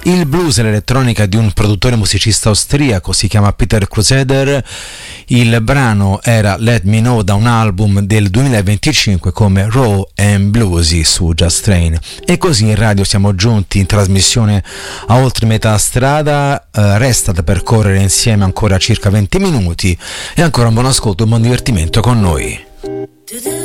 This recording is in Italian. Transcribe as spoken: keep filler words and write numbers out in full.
Il blues e l'elettronica di un produttore musicista austriaco, si chiama Peter Crusader. Il brano era Let Me Know, da un album del duemilaventicinque come Raw and Bluesy su Just Train. E così in radio siamo giunti in trasmissione a oltre metà strada. eh, resta da percorrere insieme ancora circa venti minuti e ancora un buon ascolto e un buon divertimento con noi.